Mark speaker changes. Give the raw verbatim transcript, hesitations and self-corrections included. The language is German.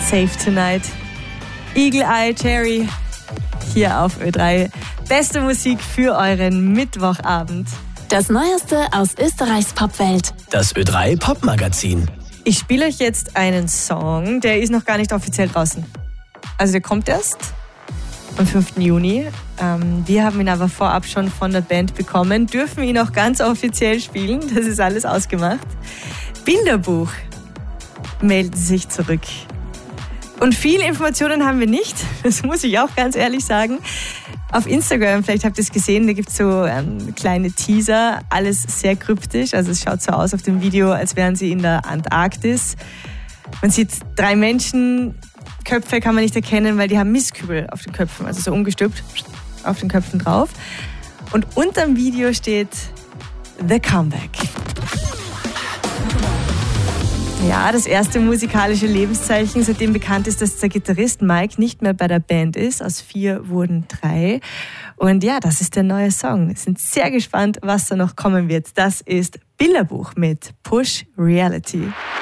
Speaker 1: Safe Tonight. Eagle Eye Cherry hier auf Ö drei. Beste Musik für euren Mittwochabend.
Speaker 2: Das Neueste aus Österreichs Popwelt.
Speaker 3: Das Ö drei Popmagazin.
Speaker 1: Ich spiele euch jetzt einen Song, der ist noch gar nicht offiziell draußen. Also der kommt erst am fünften Juni. Ähm, wir haben ihn aber vorab schon von der Band bekommen, dürfen ihn auch ganz offiziell spielen. Das ist alles ausgemacht. Bilderbuch meldet sich zurück. Und viele Informationen haben wir nicht, das muss ich auch ganz ehrlich sagen. Auf Instagram, vielleicht habt ihr es gesehen, da gibt es so ähm, kleine Teaser, alles sehr kryptisch. Also es schaut so aus auf dem Video, als wären sie in der Antarktis. Man sieht drei Menschen, Köpfe kann man nicht erkennen, weil die haben Mistkübel auf den Köpfen, also so umgestülpt auf den Köpfen drauf. Und unterm Video steht The Comeback. Ja, das erste musikalische Lebenszeichen, seitdem bekannt ist, dass der Gitarrist Mike nicht mehr bei der Band ist. Aus vier wurden drei. Und ja, das ist der neue Song. Wir sind sehr gespannt, was da noch kommen wird. Das ist Bilderbuch mit Push Reality.